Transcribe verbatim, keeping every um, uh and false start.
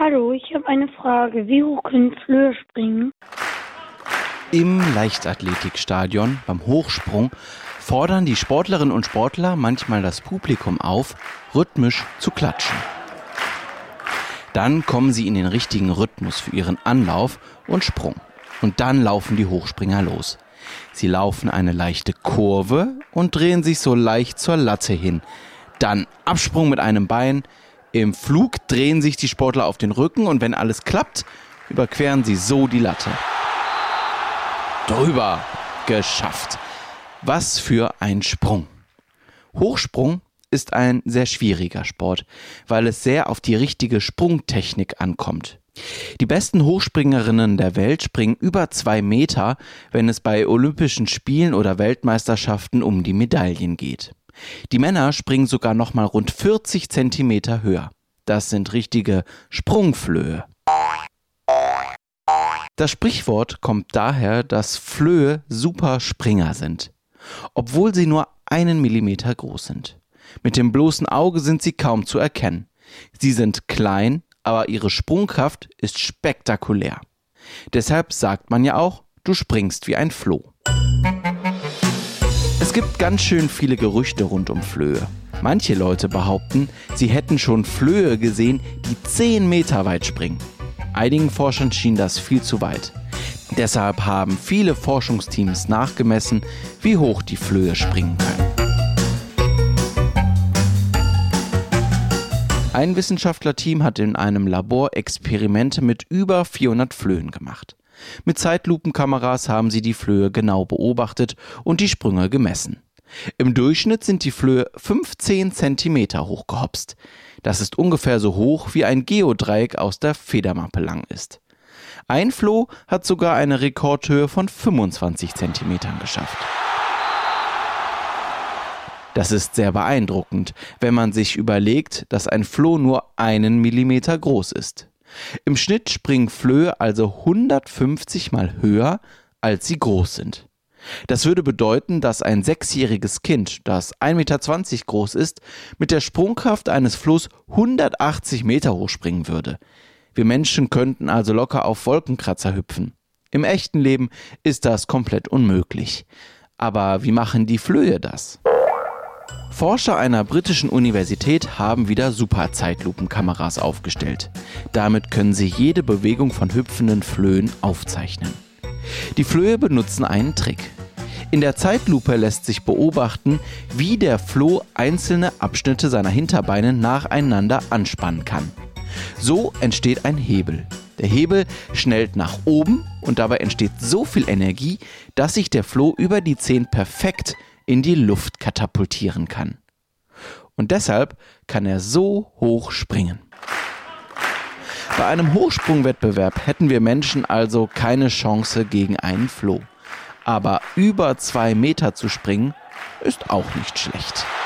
Hallo, ich habe eine Frage. Wie hoch können Flöhe springen? Im Leichtathletikstadion beim Hochsprung fordern die Sportlerinnen und Sportler manchmal das Publikum auf, rhythmisch zu klatschen. Dann kommen sie in den richtigen Rhythmus für ihren Anlauf und Sprung. Und dann laufen die Hochspringer los. Sie laufen eine leichte Kurve und drehen sich so leicht zur Latte hin. Dann Absprung mit einem Bein. Im Flug drehen sich die Sportler auf den Rücken und wenn alles klappt, überqueren sie so die Latte. Drüber. Geschafft. Was für ein Sprung. Hochsprung ist ein sehr schwieriger Sport, weil es sehr auf die richtige Sprungtechnik ankommt. Die besten Hochspringerinnen der Welt springen über zwei Meter, wenn es bei Olympischen Spielen oder Weltmeisterschaften um die Medaillen geht. Die Männer springen sogar noch mal rund vierzig Zentimeter höher. Das sind richtige Sprungflöhe. Das Sprichwort kommt daher, dass Flöhe super Springer sind, obwohl sie nur einen Millimeter groß sind. Mit dem bloßen Auge sind sie kaum zu erkennen. Sie sind klein, aber ihre Sprungkraft ist spektakulär. Deshalb sagt man ja auch, du springst wie ein Floh. Es gibt ganz schön viele Gerüchte rund um Flöhe. Manche Leute behaupten, sie hätten schon Flöhe gesehen, die zehn Meter weit springen. Einigen Forschern schien das viel zu weit. Deshalb haben viele Forschungsteams nachgemessen, wie hoch die Flöhe springen können. Ein Wissenschaftlerteam hat in einem Labor Experimente mit über vierhundert Flöhen gemacht. Mit Zeitlupenkameras haben sie die Flöhe genau beobachtet und die Sprünge gemessen. Im Durchschnitt sind die Flöhe fünfzehn Zentimeter hoch gehopst. Das ist ungefähr so hoch, wie ein Geodreieck aus der Federmappe lang ist. Ein Floh hat sogar eine Rekordhöhe von fünfundzwanzig Zentimetern geschafft. Das ist sehr beeindruckend, wenn man sich überlegt, dass ein Floh nur einen Millimeter groß ist. Im Schnitt springen Flöhe also hundertfünfzig Mal höher, als sie groß sind. Das würde bedeuten, dass ein sechsjähriges Kind, das ein Meter zwanzig groß ist, mit der Sprungkraft eines Flohs hundertachtzig Meter hoch springen würde. Wir Menschen könnten also locker auf Wolkenkratzer hüpfen. Im echten Leben ist das komplett unmöglich. Aber wie machen die Flöhe das? Forscher einer britischen Universität haben wieder Super-Zeitlupenkameras aufgestellt. Damit können sie jede Bewegung von hüpfenden Flöhen aufzeichnen. Die Flöhe benutzen einen Trick. In der Zeitlupe lässt sich beobachten, wie der Floh einzelne Abschnitte seiner Hinterbeine nacheinander anspannen kann. So entsteht ein Hebel. Der Hebel schnellt nach oben und dabei entsteht so viel Energie, dass sich der Floh über die Zehen perfekt in die Luft katapultieren kann. Und deshalb kann er so hoch springen. Bei einem Hochsprungwettbewerb hätten wir Menschen also keine Chance gegen einen Floh. Aber über zwei Meter zu springen, ist auch nicht schlecht.